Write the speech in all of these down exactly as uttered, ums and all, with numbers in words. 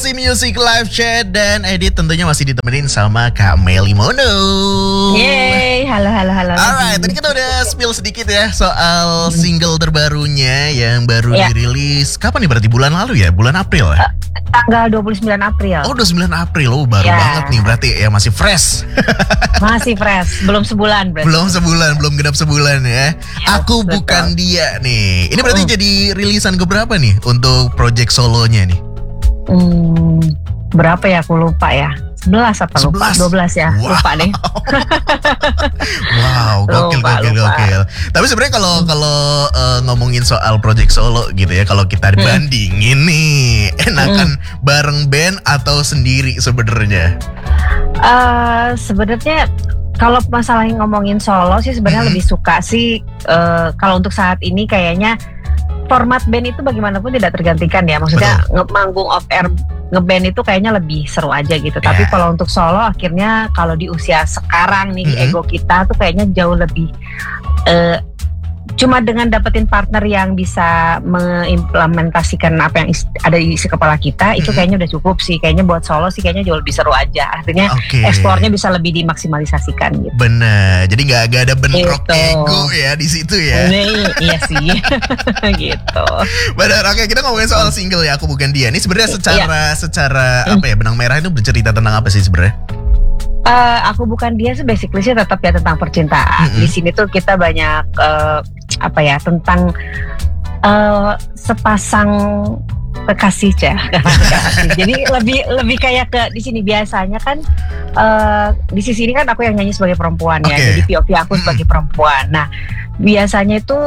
Aussie Music Live Chat dan Edit tentunya masih ditemenin sama Kak Melly Mono. Yeay, halo halo halo. Alright, tadi kita udah spill sedikit ya soal single terbarunya yang baru Ya. dirilis. Kapan nih, berarti bulan lalu ya? Bulan April ya? Uh, tanggal dua puluh sembilan April. Oh, dua puluh sembilan April. Oh, baru Ya. banget nih, berarti ya masih fresh. Masih fresh, belum sebulan berarti. Belum sebulan, belum genap sebulan ya. Ya, Aku betul. bukan dia nih. Ini berarti Mm. jadi rilisan keberapa nih untuk project solonya nih? Hmm, berapa ya aku lupa ya. sebelas apa lupa? sebelas? dua belas ya, Wow. lupa deh. Wow, gokil, Lupa, gokil, lupa. gokil. Tapi sebenarnya kalau kalau eh, ngomongin soal project solo gitu ya, kalau kita dibandingin nih, enakan bareng band atau sendiri sebenarnya? Eh, sebenarnya kalau masalah yang ngomongin solo sih sebenarnya Mhm. lebih suka sih eh, kalau untuk saat ini kayaknya format band itu bagaimanapun tidak tergantikan ya. Maksudnya nge-manggung off air ngeband itu kayaknya lebih seru aja gitu. Tapi Yeah. kalau untuk solo akhirnya kalau di usia sekarang nih di Mhm. ego kita tuh kayaknya jauh lebih eh, cuma dengan dapetin partner yang bisa mengimplementasikan apa yang is- ada di isi kepala kita itu Mhm. kayaknya udah cukup sih. Kayaknya buat solo sih kayaknya jauh lebih seru aja. Artinya Oke. eksplornya bisa lebih dimaksimalisasikan gitu. Bener. Jadi nggak nggak ada bentrok Gitu. ego ya di situ ya. Ini iya sih. Gitu. Benar. Oke, kita ngomongin soal single ya. Aku bukan dia. Ini sebenarnya secara secara apa ya? Benang merah itu bercerita tentang apa sih sebenarnya? Eh, aku bukan dia sih basically sih tetap ya tentang percintaan. Mm-mm. Di sini tuh kita banyak eh, apa ya tentang eh, sepasang kekasih cah. Kekasih. Jadi lebih lebih kayak ke di sini biasanya kan eh, di sisi ini kan aku yang nyanyi sebagai perempuan ya. Oke. Jadi P O V aku sebagai perempuan. Nah, biasanya itu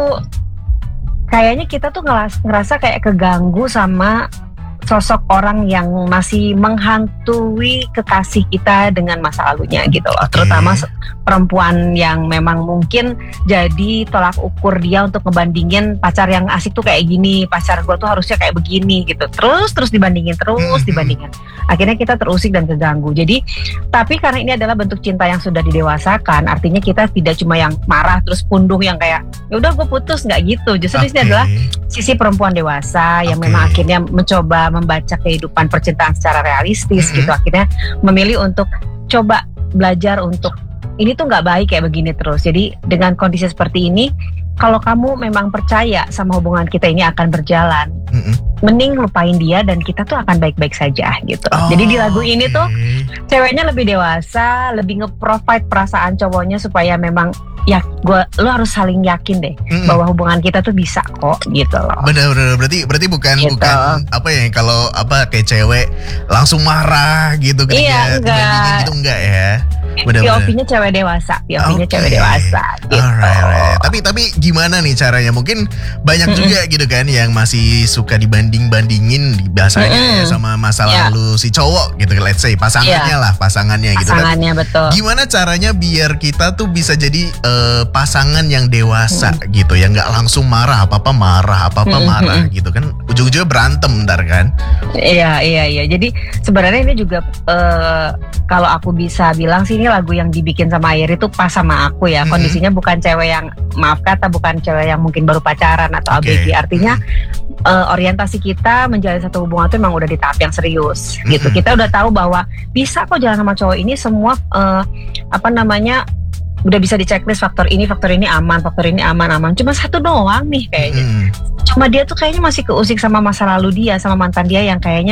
kayaknya kita tuh ngeras- ngerasa kayak keganggu sama sosok orang yang masih menghantui kekasih kita dengan masa lalunya gitu loh. Oke. Terutama se- perempuan yang memang mungkin jadi tolak ukur dia untuk ngebandingin pacar yang asik tuh kayak gini, pacar gue tuh harusnya kayak begini gitu. Terus terus dibandingin terus Mhm. dibandingin. Akhirnya kita terusik dan keganggu. Jadi tapi karena ini adalah bentuk cinta yang sudah didewasakan, artinya kita tidak cuma yang marah terus pundung yang kayak ya udah gue putus, nggak gitu. Justru di sini Oke. adalah sisi perempuan dewasa yang Oke. memang akhirnya mencoba membaca kehidupan percintaan secara realistis Mhm. gitu, akhirnya memilih untuk coba belajar untuk ini tuh nggak baik kayak begini terus. Jadi dengan kondisi seperti ini, kalau kamu memang percaya sama hubungan kita ini akan berjalan, Mm-mm. mending lupain dia dan kita tuh akan baik-baik saja gitu. Oh, Jadi di lagu ini oke. tuh ceweknya lebih dewasa, lebih nge-provide perasaan cowoknya supaya memang ya gua lo harus saling yakin deh Mm-mm. bahwa hubungan kita tuh bisa kok gitu loh. Bener-bener berarti berarti bukan Gitu. bukan apa ya kalau apa kayak cewek langsung marah gitu ketika Iya, enggak. dibandingin gitu enggak ya? P Bener-bener. O V-nya cewek dewasa, P O V-nya Oke. cewek dewasa gitu. Alright, alright. Tapi tapi gimana nih caranya? Mungkin banyak Mm-mm. juga gitu kan yang masih suka dibanding-bandingin biasanya ya Mm-mm. sama masa Ya. lalu si cowok gitu, let's say pasangannya Ya. lah, pasangannya gitu. Tapi Pasangannya betul. gimana caranya biar kita tuh bisa jadi eh, pasangan yang dewasa gitu, yang nggak langsung marah apa-apa marah apa-apa Mm-mm. marah gitu kan, ujung-ujungnya berantem ntar kan? Iya, iya, iya. Jadi sebenarnya ini juga eh, kalau aku bisa bilang sih ini lagu yang dibikin sama Airi itu pas sama aku ya. Mhm. Kondisinya bukan cewek yang maaf kata bukan cewek yang mungkin baru pacaran atau Oke. A B G. Artinya eh, orientasi kita menjalin satu hubungan itu memang udah di tahap yang serius gitu. Mhm. Kita udah tahu bahwa bisa kok jalan sama cowok ini semua eh, apa namanya udah bisa di checklist faktor ini, faktor ini aman, faktor ini aman, aman. Cuma satu doang nih kayaknya. Mm. Cuma dia tuh kayaknya masih keusik sama masa lalu dia, sama mantan dia yang kayaknya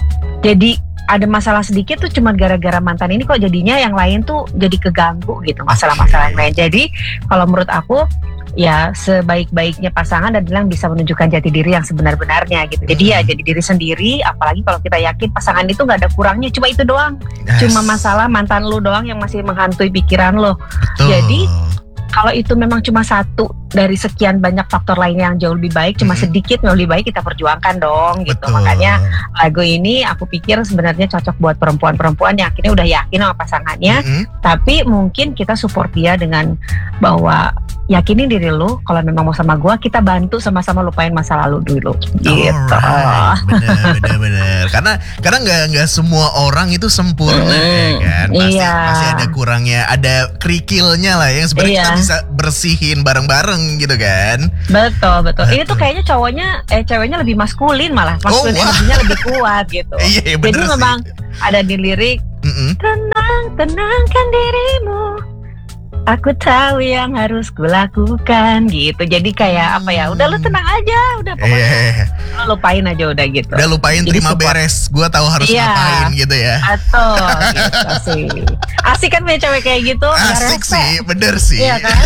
jadi ada masalah sedikit tuh cuma gara-gara mantan ini kok jadinya yang lain tuh jadi keganggu gitu, masalah-masalah yang lain. Jadi kalau menurut aku ya sebaik-baiknya pasangan adalah yang bisa menunjukkan jati diri yang sebenar-benarnya gitu. Jadi ya jadi diri sendiri, apalagi kalau kita yakin pasangan itu nggak ada kurangnya, cuma itu doang. Yes. Cuma masalah mantan lu doang yang masih menghantui pikiran lo. Betul. jadi, Kalau itu memang cuma satu dari sekian banyak faktor lainnya yang jauh lebih baik, cuma Mhm. sedikit yang lebih baik kita perjuangkan dong gitu. Betul. Makanya lagu ini aku pikir sebenarnya cocok buat perempuan-perempuan yang akhirnya udah yakin sama pasangannya, Mm-mm. tapi mungkin kita support dia dengan bahwa yakinin diri lu, kalau memang mau sama gua, kita bantu sama-sama lupain masa lalu dulu. Gitu. Alright, bener bener bener. Karena karena nggak nggak semua orang itu sempurna Mm, ya kan. Pasti iya. pasti ada kurangnya, ada kerikilnya lah yang sebenarnya Iya. kita bisa bersihin bareng-bareng gitu kan. Betul, betul. Ini tuh Betul. kayaknya cowoknya, eh ceweknya lebih maskulin malah. Maskulin Oh, wah. energinya lebih kuat gitu. Iya, iya, Jadi bener sih. memang ada di lirik, Mm-mm. tenang, tenangkan dirimu. Aku tahu yang harus kulakukan gitu. Jadi kayak apa ya? Udah lu tenang aja, udah pokoknya Iya, lu lupain aja udah gitu. udah lupain Jadi terima support. beres. Gua tahu harus Iya. ngapain gitu ya. Atau gitu sih. Asik kan punya cewek kayak gitu? Nggak Asik rese. sih, bener sih. Iya kan?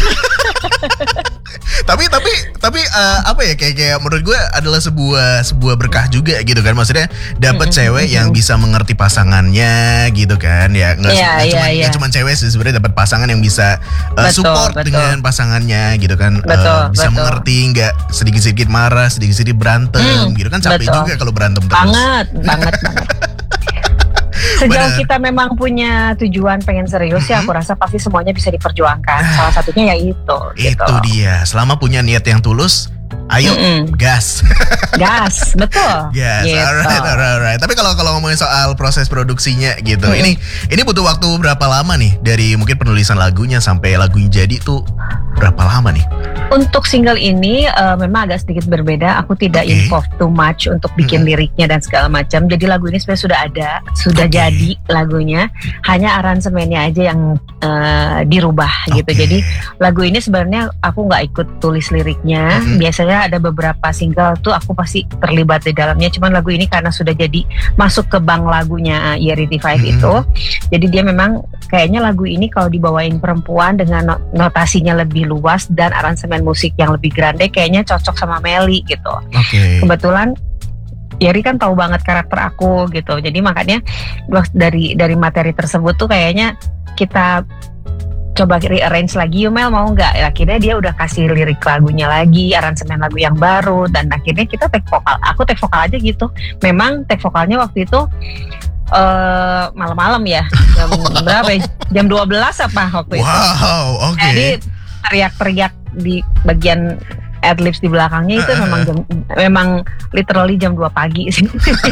tapi tapi tapi eh, apa ya kayak kayak menurut gue adalah sebuah sebuah berkah juga gitu kan, maksudnya dapat Mm-mm, cewek mm-mm. yang bisa mengerti pasangannya gitu kan ya, nggak Iya, nggak iya, cuma iya. nggak cuma cewek sih sebenarnya, dapat pasangan yang bisa eh, Betul, support betul. dengan pasangannya gitu kan. Eh, Betul, bisa betul. mengerti, nggak sedikit sedikit marah, sedikit sedikit berantem Hmm, gitu kan, capek betul. juga kalau berantem terus. Banget, banget, banget. Sejauh Bener. kita memang punya tujuan pengen serius ya, Mm-mm. aku rasa pasti semuanya bisa diperjuangkan. Salah satunya ya itu. Gitu. Itu dia, selama punya niat yang tulus, ayo Mm-mm. gas. Gas, betul. Yes, Gitu. alright, alright, alright. Tapi kalau kalau ngomongin soal proses produksinya gitu, Mm-mm. ini ini butuh waktu berapa lama nih dari mungkin penulisan lagunya sampai lagunya jadi tuh berapa lama nih? Untuk single ini eh, memang agak sedikit berbeda. Aku tidak Oke. involve too much untuk bikin liriknya dan segala macam. Jadi lagu ini sebenarnya sudah ada, sudah Oke. jadi lagunya. Hanya aransemennya aja yang eh, dirubah gitu. Oke. Jadi lagu ini sebenarnya aku nggak ikut tulis liriknya. Mm-mm. Biasanya ada beberapa single tuh aku pasti terlibat di dalamnya. Cuman lagu ini karena sudah jadi masuk ke bank lagunya I R I T lima Mm-mm. itu. Jadi dia memang kayaknya lagu ini kalau dibawain perempuan dengan no- notasinya lebih luas dan aransemen musik yang lebih grande, kayaknya cocok sama Meli gitu. Oke. Kebetulan Yeri kan tahu banget karakter aku gitu. Jadi makanya dari dari materi tersebut tuh kayaknya kita coba rearrange lagi, yuk Mel mau nggak? Akhirnya dia udah kasih lirik lagunya lagi, aransemen lagu yang baru, dan akhirnya kita take vokal. Aku take vokal aja gitu. Memang take vokalnya waktu itu eh malam-malam ya, jam berapa? Ya? Jam dua belas apa waktu itu? Wow, oke. Jadi teriak-teriak di bagian adlibs di belakangnya itu Uh, uh, memang uh. jam, memang literally jam dua pagi sih.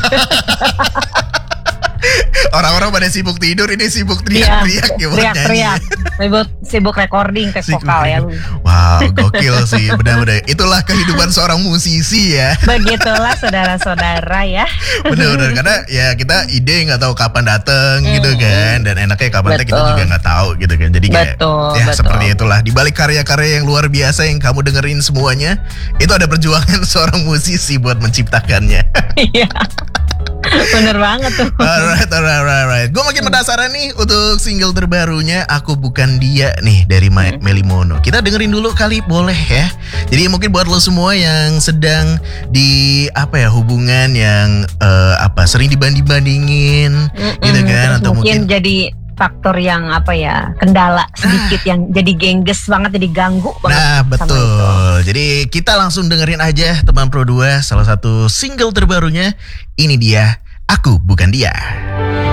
Orang-orang pada sibuk tidur, ini sibuk Iya, teriak-teriak ya buat teriak-teriak. nyanyi. Sibuk, sibuk recording tek Sibuk vokal ya lu. Wow, gokil sih, benar-benar. Itulah kehidupan seorang musisi ya. Begitulah saudara-saudara ya. Benar-benar, karena ya kita ide nggak tahu kapan dateng Hmm, gitu kan, dan enaknya kapan teh kita betul. juga nggak tahu gitu kan. Jadi kayak Betul, ya betul. seperti itulah, di balik karya-karya yang luar biasa yang kamu dengerin semuanya, itu ada perjuangan seorang musisi buat menciptakannya. Iya. Bener banget tuh. Alright, alright, alright, alright. Gue makin penasaran nih untuk single terbarunya Aku Bukan Dia nih dari Ma- Hmm. Meli Mono. Kita dengerin dulu kali, boleh ya? Jadi mungkin buat lo semua yang sedang di apa ya, hubungan yang eh, apa sering dibanding-bandingin Mm-mm. gitu kan, Terus atau mungkin mungkin jadi faktor yang apa ya, kendala sedikit yang jadi gengges banget, jadi ganggu banget. Nah sama itu. betul. Jadi kita langsung dengerin aja teman Pro dua salah satu single terbarunya. Ini dia Aku Bukan Dia.